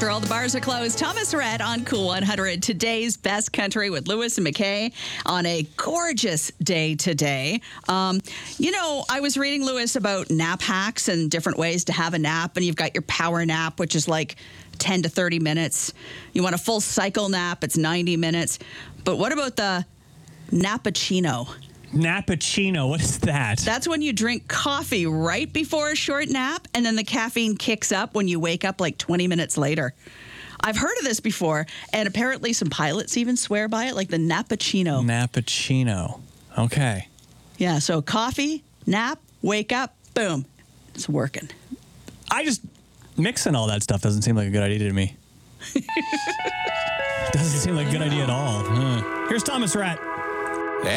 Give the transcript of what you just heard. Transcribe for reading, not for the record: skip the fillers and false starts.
after all the bars are closed. Thomas Rhett on Cool 100. Today's best country with Lewis and McKay on a gorgeous day today. I was reading, Lewis, about nap hacks and different ways to have a nap. And you've got your power nap, which is like 10 to 30 minutes. You want a full cycle nap, it's 90 minutes. But what about the nappuccino? Nappuccino, what is that? That's when you drink coffee right before a short nap, and then the caffeine kicks up when you wake up like 20 minutes later. I've heard of this before, and apparently some pilots even swear by it, like the nappuccino. Nappuccino. Okay. Yeah, so coffee, nap, wake up, boom. It's working. Mixing all that stuff doesn't seem like a good idea to me. Doesn't seem like a good idea at all. Here's Thomas Rhett.